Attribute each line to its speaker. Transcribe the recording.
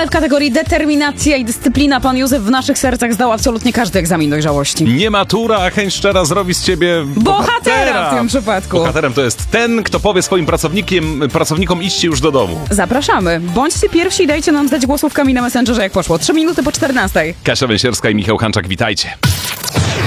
Speaker 1: Ale w kategorii determinacja i dyscyplina pan Józef w naszych sercach zdał absolutnie każdy egzamin dojrzałości.
Speaker 2: Nie matura, a chęć szczera zrobi z ciebie
Speaker 1: Bohatera w tym przypadku.
Speaker 2: Bohaterem to jest ten, kto powie swoim pracownikom idźcie już do domu.
Speaker 1: Zapraszamy. Bądźcie pierwsi i dajcie nam znać głosówkami na Messengerze, jak poszło. 3 minuty po 14.
Speaker 2: Kasia Węsierska i Michał Hanczak, witajcie.